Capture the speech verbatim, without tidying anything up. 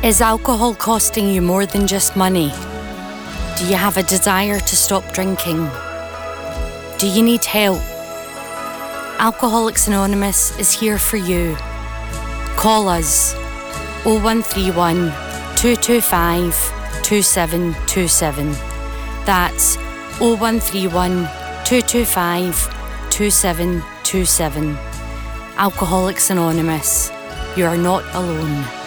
Is alcohol costing you more than just money? Do you have a desire to stop drinking? Do you need help? Alcoholics Anonymous is here for you. Call us oh one three one, two two five, two seven two seven. That's oh one three one, two two five, two seven two seven. Alcoholics Anonymous, you are not alone.